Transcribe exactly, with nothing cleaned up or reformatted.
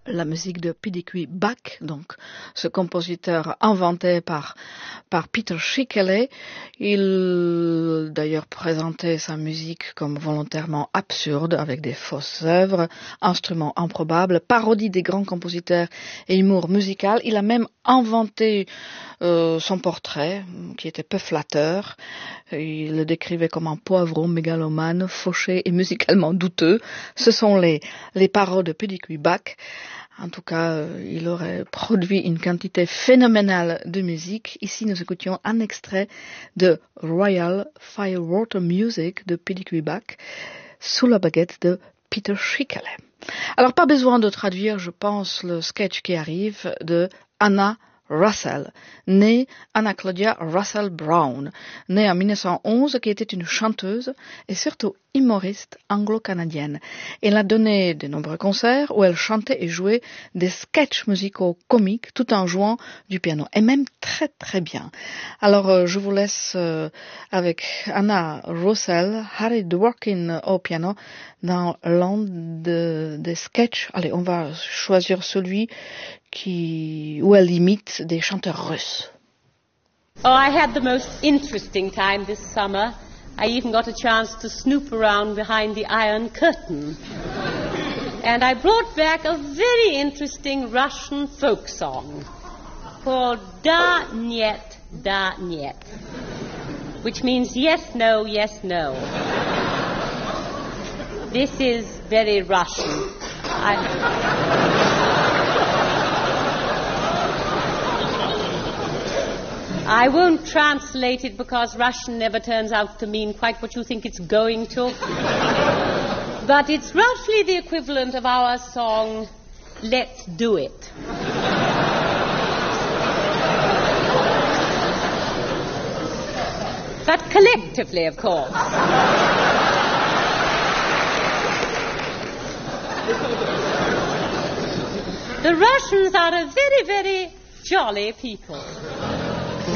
la musique de P D Q Bach, donc ce compositeur inventé par, par Peter Schickele. Il d'ailleurs présentait sa musique comme volontairement absurde, avec des fausses œuvres, instruments improbables, parodie des grands compositeurs et humour musical. Il a même inventé euh, son portrait, qui était peu flatteur. Il le décrivait comme un poivron mégalomane, fauché et musicalement douteux. Ce sont les, les paroles de P D Q Bach. En tout cas, euh, il aurait produit une quantité phénoménale de musique. Ici, nous écoutions un extrait de Royal Firewater Music de P D Q Bach, sous la baguette de Peter Schickele. Alors, pas besoin de traduire, je pense, le sketch qui arrive de Anna Russell, née Anna Claudia Russell Brown, née en mille neuf cent onze, qui était une chanteuse et surtout humoriste anglo-canadienne. Elle a donné de nombreux concerts où elle chantait et jouait des sketchs musicaux comiques tout en jouant du piano, et même très très bien. Alors euh, je vous laisse euh, avec Anna Russell, Harry Dworkin au piano dans l'un de, des sketchs. Allez, on va choisir celui qui, où elle imite des chanteurs russes. Oh, I had the most interesting time this summer. I even got a chance to snoop around behind the Iron Curtain. And I brought back a very interesting Russian folk song called Da Niet, Da Niet, which means yes, no, yes, no. This is very Russian. I... I won't translate it because Russian never turns out to mean quite what you think it's going to. But it's roughly the equivalent of our song, Let's Do It. But collectively, of course. The Russians are a very, very jolly people.